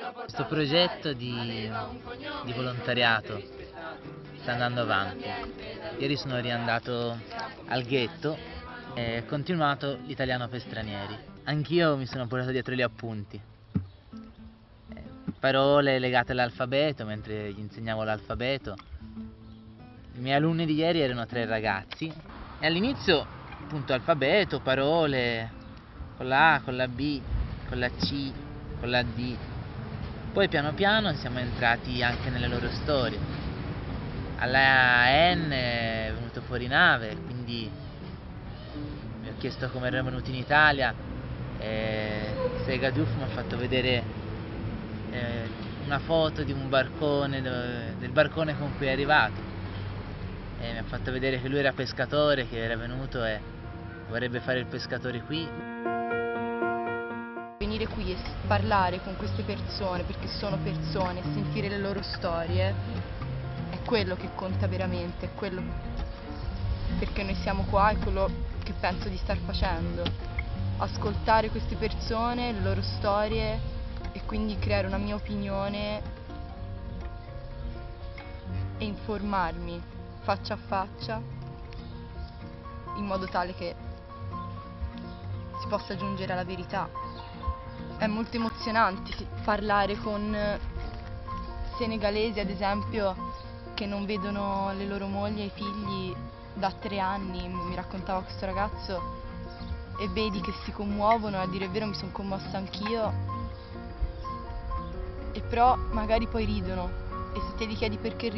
Questo progetto di volontariato sta andando avanti. Ieri sono riandato al ghetto e ho continuato l'italiano per stranieri. Anch'io mi sono portato dietro gli appunti. Parole legate all'alfabeto mentre gli insegnavo l'alfabeto. I miei alunni di ieri erano 3 ragazzi e all'inizio appunto alfabeto, parole con la A, con la B, con la C, con la D. Poi piano piano siamo entrati anche nelle loro storie. Alla N è venuto fuori nave, quindi mi ho chiesto come ero venuto in Italia e Sega Diouf mi ha fatto vedere una foto di un barcone, del barcone con cui è arrivato. E mi ha fatto vedere che lui era pescatore, che era venuto e vorrebbe fare il pescatore qui. Venire qui e parlare con queste persone, perché sono persone, e sentire le loro storie è quello che conta veramente, è quello perché noi siamo qua, è quello che penso di star facendo. Ascoltare queste persone, le loro storie e quindi creare una mia opinione e informarmi faccia a faccia in modo tale che si possa giungere alla verità. È molto emozionante parlare con senegalesi, ad esempio, che non vedono le loro mogli e i figli da 3 anni, mi raccontava questo ragazzo, e vedi che si commuovono, a dire il vero mi sono commossa anch'io, e però magari poi ridono, e se te li chiedi perché